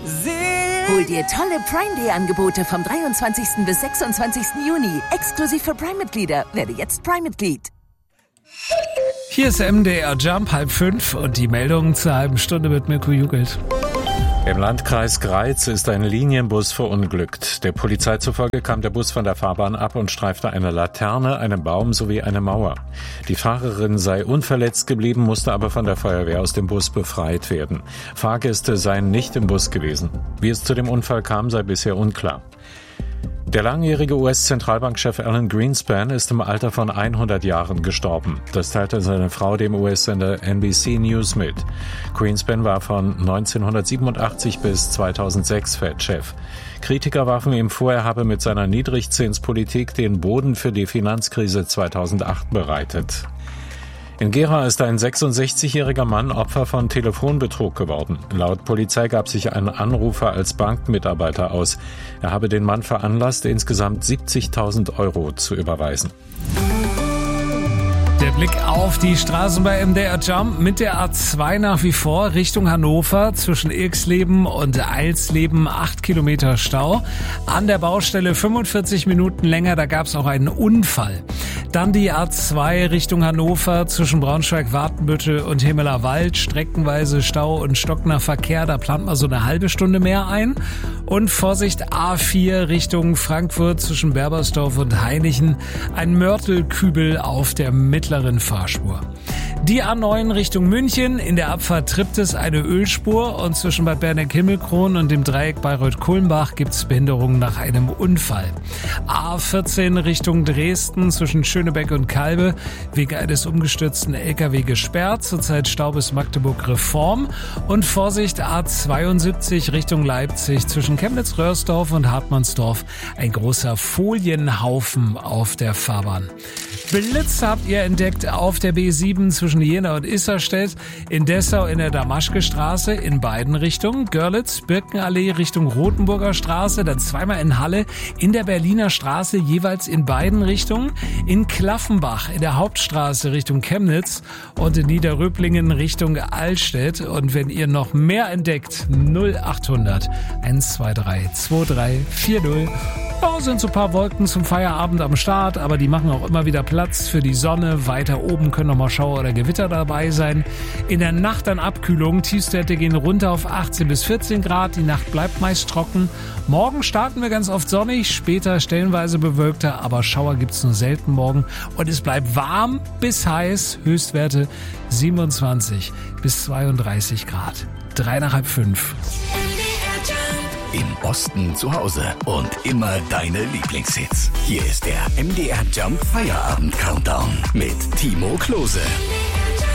Hol dir tolle Prime-Day-Angebote vom 23. bis 26. Juni. Exklusiv für Prime-Mitglieder. Werde jetzt Prime-Mitglied. Hier ist MDR Jump, 4:30 und die Meldung zur halben Stunde mit Mirko Jugelt. Im Landkreis Greiz ist ein Linienbus verunglückt. Der Polizei zufolge kam der Bus von der Fahrbahn ab und streifte eine Laterne, einen Baum sowie eine Mauer. Die Fahrerin sei unverletzt geblieben, musste aber von der Feuerwehr aus dem Bus befreit werden. Fahrgäste seien nicht im Bus gewesen. Wie es zu dem Unfall kam, sei bisher unklar. Der langjährige US-Zentralbankchef Alan Greenspan ist im Alter von 100 Jahren gestorben. Das teilte seine Frau dem US-Sender NBC News mit. Greenspan war von 1987 bis 2006 Fed-Chef. Kritiker warfen ihm vor, er habe mit seiner Niedrigzinspolitik den Boden für die Finanzkrise 2008 bereitet. In Gera ist ein 66-jähriger Mann Opfer von Telefonbetrug geworden. Laut Polizei gab sich ein Anrufer als Bankmitarbeiter aus. Er habe den Mann veranlasst, insgesamt 70.000 € zu überweisen. Der Blick auf die Straßen bei MDR Jump mit der A2 nach wie vor Richtung Hannover zwischen Irxleben und Eilsleben 8 Kilometer Stau. An der Baustelle 45 Minuten länger, da gab es auch einen Unfall. Dann die A2 Richtung Hannover zwischen Braunschweig-Wartenbüttel und Himmelerwald. Streckenweise Stau und stockender Verkehr, da plant man so eine halbe Stunde mehr ein. Und Vorsicht A4 Richtung Frankfurt zwischen Berbersdorf und Hainichen. Ein Mörtelkübel auf der mittleren Fahrspur. Die A9 Richtung München. In der Abfahrt Triptis eine Ölspur und zwischen Bad Berneck-Himmelkron und dem Dreieck Bayreuth-Kulmbach gibt es Behinderungen nach einem Unfall. A14 Richtung Dresden zwischen Schönebeck und Kalbe wegen eines umgestürzten LKW gesperrt. Zurzeit Stau bis Magdeburg-Reform. Und Vorsicht A72 Richtung Leipzig zwischen Chemnitz-Röhrsdorf und Hartmannsdorf. Ein großer Folienhaufen auf der Fahrbahn. Blitz habt ihr entdeckt auf der B7 zwischen Jena und Isserstedt, in Dessau in der Damaschke-Straße in beiden Richtungen, Görlitz, Birkenallee Richtung Rothenburger Straße, dann zweimal in Halle, in der Berliner Straße jeweils in beiden Richtungen, in Klaffenbach in der Hauptstraße Richtung Chemnitz und in Niederröblingen Richtung Allstedt. Und wenn ihr noch mehr entdeckt, 0800 123 2340. Ja, sind so ein paar Wolken zum Feierabend am Start, aber die machen auch immer wieder Platz für die Sonne. Weiter oben können nochmal Schauer oder Gewitter dabei sein. In der Nacht dann Abkühlung. Tiefstwerte gehen runter auf 18 bis 14 Grad. Die Nacht bleibt meist trocken. Morgen starten wir ganz oft sonnig, später stellenweise bewölkter, aber Schauer gibt's nur selten morgen. Und es bleibt warm bis heiß. Höchstwerte 27 bis 32 Grad. 4:03. Im Osten zu Hause und immer deine Lieblingshits. Hier ist der MDR Jump Feierabend Countdown mit Timo Klose.